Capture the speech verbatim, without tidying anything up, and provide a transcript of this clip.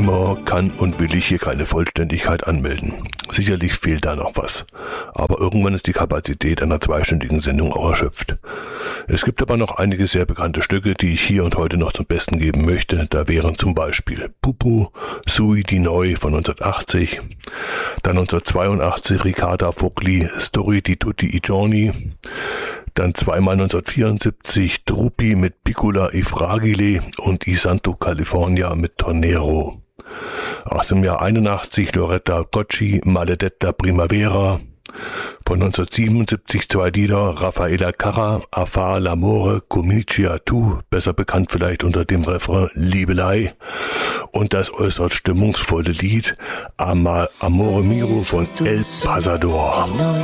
immer kann und will ich hier keine Vollständigkeit anmelden. Sicherlich fehlt da noch was. Aber irgendwann ist die Kapazität einer zweistündigen Sendung auch erschöpft. Es gibt aber noch einige sehr bekannte Stücke, die ich hier und heute noch zum Besten geben möchte. Da wären zum Beispiel Pupu, Sui di Noi von neunzehnhundertachtzig, dann neunzehnhundertzweiundachtzig Riccardo Fogli, Storie di tutti i giorni, dann zweimal neunzehnhundertvierundsiebzig Drupi mit Piccola e Fragile und I Santo California mit Tornero. Aus dem Jahr einundachtzig Loretta Gocci, Maledetta Primavera. Von neunzehnhundertsiebenundsiebzig zwei Lieder, Raffaella Carrà, A fa l'amore, comincia tu, besser bekannt vielleicht unter dem Refrain Liebelei. Und das äußerst stimmungsvolle Lied Ama, Amore Mio von El Pasador.